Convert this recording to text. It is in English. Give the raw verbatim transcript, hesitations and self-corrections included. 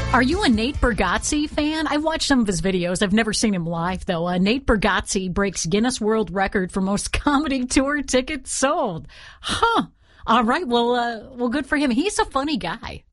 Are you a Nate Bargatze fan? I've watched some of his videos. I've never seen him live, though. Uh, Nate Bargatze breaks Guinness World Record for most comedy tour tickets sold. Huh. All right. Well, uh, well, good for him. He's a funny guy.